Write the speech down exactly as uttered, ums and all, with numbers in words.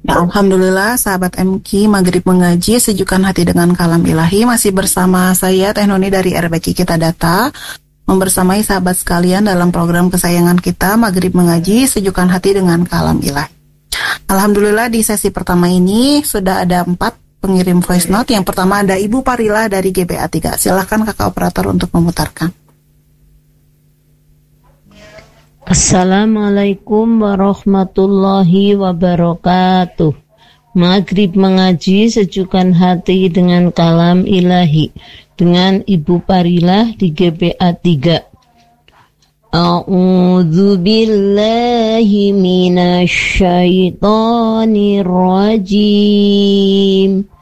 Alhamdulillah, sahabat M K Maghrib Mengaji, sejukkan hati dengan kalam ilahi. Masih bersama saya Teh Nuni dari R B Q Kita Data, membersamai sahabat sekalian dalam program kesayangan kita Maghrib Mengaji, sejukkan hati dengan kalam ilahi. Alhamdulillah, di sesi pertama ini sudah ada empat pengirim voice note. Yang pertama ada Ibu Parila dari G B A tiga. Silahkan kakak operator untuk memutarkan. Assalamualaikum warahmatullahi wabarakatuh. Maghrib Mengaji, sejukkan hati dengan kalam ilahi, dengan Ibu Parilah di G B A tiga. A'udzu billahi minasy syaithanir rajim.